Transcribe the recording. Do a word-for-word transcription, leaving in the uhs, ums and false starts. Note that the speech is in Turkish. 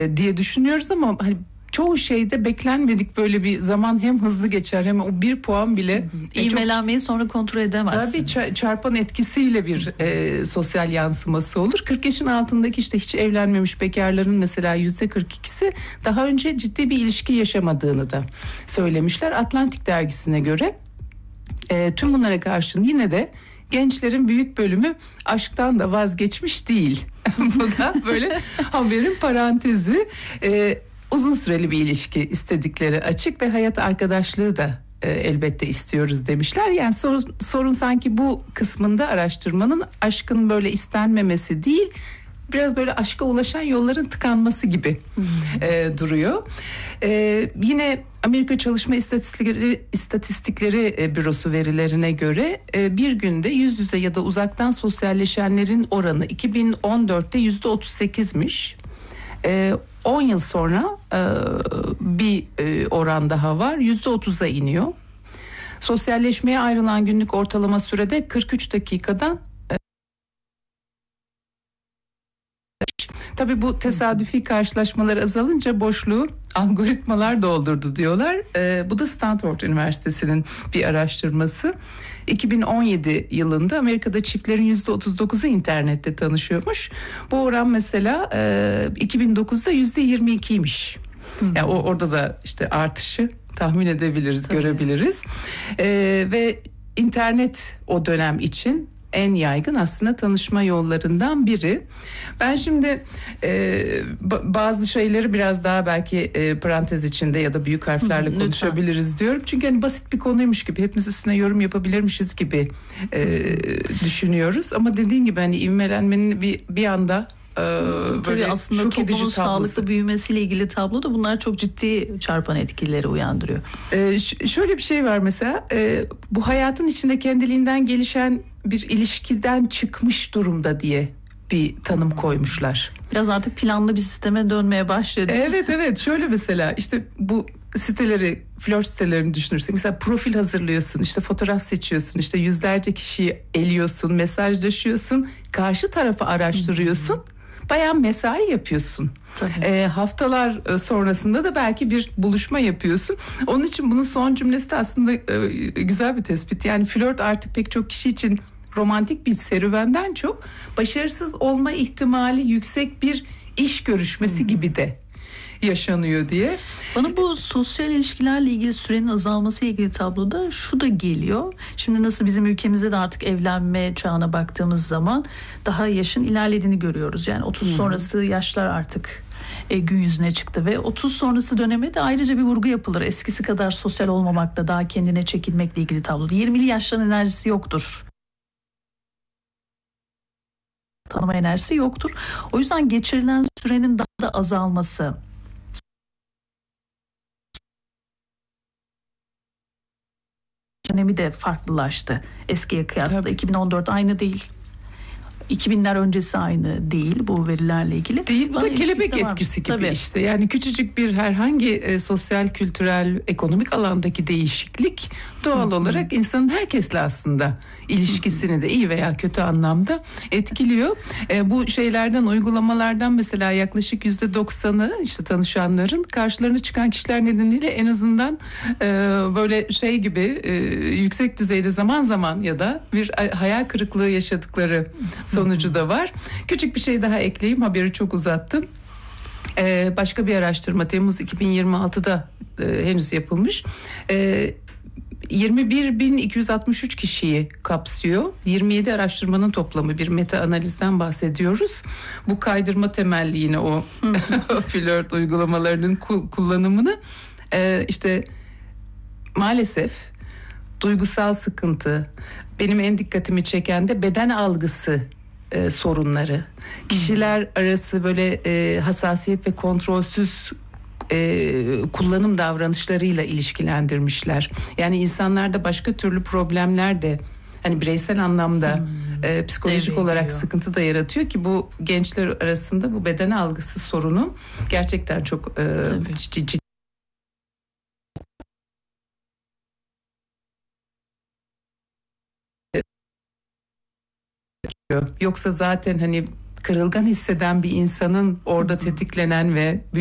diye düşünüyoruz ama hani çoğu şeyde beklenmedik böyle bir zaman hem hızlı geçer hem o bir puan bile ivmelenmeyi çok, sonra kontrol edemezsin. Tabii çarpan etkisiyle bir e, sosyal yansıması olur. kırk yaşın altındaki işte hiç evlenmemiş bekarların mesela yüzde kırk ikisi daha önce ciddi bir ilişki yaşamadığını da söylemişler. Atlantik dergisine göre e, tüm bunlara karşın yine de gençlerin büyük bölümü aşktan da vazgeçmiş değil. Bu da böyle haberin parantezi. E, uzun süreli bir ilişki istedikleri açık ve hayat arkadaşlığı da e, elbette istiyoruz demişler. Yani sorun, sorun sanki bu kısmında araştırmanın aşkın böyle istenmemesi değil, biraz böyle aşka ulaşan yolların tıkanması gibi hmm. e, duruyor. E, yine Amerika Çalışma İstatistikleri, İstatistikleri e, Bürosu verilerine göre e, bir günde yüz yüze ya da uzaktan sosyalleşenlerin oranı iki bin on dörtte yüzde otuz sekizmiş. E, on yıl sonra e, bir e, oran daha var, yüzde otuza iniyor. Sosyalleşmeye ayrılan günlük ortalama sürede kırk üç dakikadan Tabii bu tesadüfi karşılaşmalar azalınca boşluğu algoritmalar doldurdu diyorlar. Ee, bu da Stanford Üniversitesi'nin bir araştırması. iki bin on yedi yılında Amerika'da çiftlerin yüzde otuz dokuzu internette tanışıyormuş. Bu oran mesela e, iki bin dokuzda yüzde yirmi ikiymiş. Yani o, orada da işte artışı tahmin edebiliriz, tabii, görebiliriz. Ee, ve internet o dönem için en yaygın aslında tanışma yollarından biri. Ben şimdi e, bazı şeyleri biraz daha belki e, parantez içinde ya da büyük harflerle konuşabiliriz lütfen diyorum. Çünkü hani basit bir konuymuş gibi, hepimiz üstüne yorum yapabilirmişiz gibi e, düşünüyoruz. Ama dediğin gibi hani ivmelenmenin bir bir anda Ee, tabii aslında toplumun sağlıklı büyümesiyle ilgili tablo da bunlar çok ciddi çarpan etkileri uyandırıyor. Ee, ş- şöyle bir şey var mesela, e, bu hayatın içinde kendiliğinden gelişen bir ilişkiden çıkmış durumda diye bir tanım koymuşlar. Biraz artık planlı bir sisteme dönmeye başladı. Evet evet, şöyle mesela işte bu siteleri, flört sitelerini düşünürsek mesela profil hazırlıyorsun, işte fotoğraf seçiyorsun, işte yüzlerce kişiyi eliyorsun, mesajlaşıyorsun, karşı tarafı araştırıyorsun. Hı-hı. Bayağı mesai yapıyorsun. E, haftalar sonrasında da belki bir buluşma yapıyorsun. Onun için bunun son cümlesi de aslında e, güzel bir tespit. Yani flört artık pek çok kişi için romantik bir serüvenden çok başarısız olma ihtimali yüksek bir iş görüşmesi hmm. gibi de yaşanıyor diye. Bana bu sosyal ilişkilerle ilgili sürenin azalması ile ilgili tabloda şu da geliyor. Şimdi nasıl bizim ülkemizde de artık evlenme çağına baktığımız zaman daha yaşın ilerlediğini görüyoruz. Yani otuz hmm. sonrası yaşlar artık e, gün yüzüne çıktı ve otuz sonrası döneme de ayrıca bir vurgu yapılır. Eskisi kadar sosyal olmamakla, daha kendine çekilmekle ilgili tabloda. yirmili yaşların enerjisi yoktur. Tanıma enerjisi yoktur. O yüzden geçirilen sürenin daha da azalması, dönemi de farklılaştı eskiye kıyasla. Tabii. iki bin on dört aynı değil. iki binler öncesi aynı değil bu verilerle ilgili. Değil, bu Bana da kelebek etkisi gibi. Tabii. işte. Yani küçücük bir herhangi e, sosyal, kültürel, ekonomik alandaki değişiklik doğal Hı-hı. olarak insanın herkesle aslında ilişkisini Hı-hı. de iyi veya kötü anlamda etkiliyor. E, bu şeylerden, uygulamalardan mesela yaklaşık yüzde doksanı işte tanışanların karşılarına çıkan kişiler nedeniyle en azından e, böyle şey gibi e, yüksek düzeyde zaman zaman ya da bir hayal kırıklığı yaşadıkları sonucu da var. Küçük bir şey daha ekleyeyim, haberi çok uzattım. Ee, başka bir araştırma Temmuz iki bin yirmi altıda e, henüz yapılmış. Ee, yirmi bir bin iki yüz altmış üç kişiyi kapsıyor. yirmi yedi araştırmanın toplamı, bir meta analizden bahsediyoruz. Bu kaydırma temelli yine o flört uygulamalarının kullanımını e, işte maalesef duygusal sıkıntı, benim en dikkatimi çeken de beden algısı e, sorunları. Kişiler arası böyle e, hassasiyet ve kontrolsüz e, kullanım davranışlarıyla ilişkilendirmişler. Yani insanlarda başka türlü problemler de hani bireysel anlamda hmm. e, psikolojik Devreye olarak giriyor. Sıkıntı da yaratıyor ki bu gençler arasında bu beden algısı sorunu gerçekten çok e, ciddi. Yoksa zaten hani kırılgan hisseden bir insanın orada tetiklenen ve